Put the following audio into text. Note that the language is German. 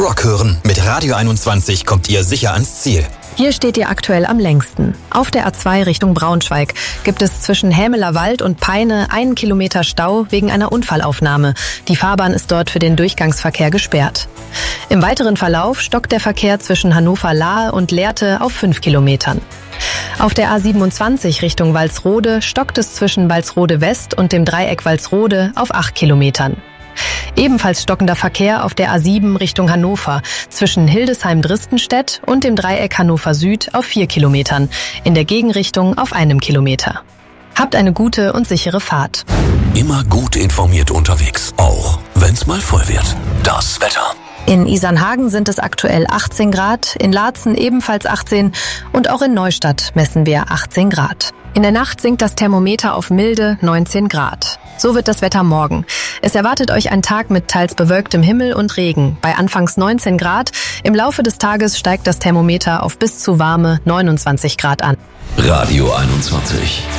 Rock hören. Mit Radio 21 kommt ihr sicher ans Ziel. Hier steht ihr aktuell am längsten. Auf der A2 Richtung Braunschweig gibt es zwischen Hämeler Wald und Peine 1 Kilometer Stau wegen einer Unfallaufnahme. Die Fahrbahn ist dort für den Durchgangsverkehr gesperrt. Im weiteren Verlauf stockt der Verkehr zwischen Hannover-Lahe und Lehrte auf 5 Kilometern. Auf der A27 Richtung Walsrode stockt es zwischen Walsrode West und dem Dreieck Walsrode auf 8 Kilometern. Ebenfalls stockender Verkehr auf der A7 Richtung Hannover zwischen Hildesheim-Dristenstedt und dem Dreieck Hannover Süd auf 4 Kilometern, in der Gegenrichtung auf 1 Kilometer. Habt eine gute und sichere Fahrt. Immer gut informiert unterwegs, auch wenn's mal voll wird. Das Wetter. In Isernhagen sind es aktuell 18 Grad, in Laatzen ebenfalls 18 und auch in Neustadt messen wir 18 Grad. In der Nacht sinkt das Thermometer auf milde 19 Grad. So wird das Wetter morgen. Es erwartet euch ein Tag mit teils bewölktem Himmel und Regen. Bei anfangs 19 Grad. Im Laufe des Tages steigt das Thermometer auf bis zu warme 29 Grad an. Radio 21.